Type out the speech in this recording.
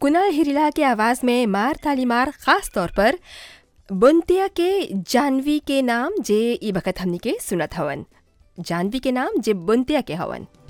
कुणाल हिरीला के आवाज़ में मार ताली मार ख़ास तौर पर बुंतिया के जानवी के नाम जे ई बखत हमनी के सुनत हवन। जानवी के नाम जे बुंतिया के हवन।